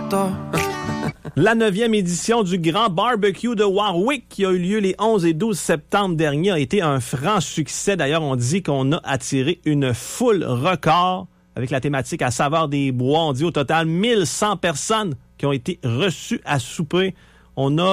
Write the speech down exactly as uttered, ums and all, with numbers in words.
doctor. La neuvième édition du Grand Barbecue de Warwick qui a eu lieu les onze et douze septembre dernier a été un franc succès. D'ailleurs, on dit qu'on a attiré une foule record avec la thématique à saveur des bois. On dit au total mille cent personnes qui ont été reçues à souper. On a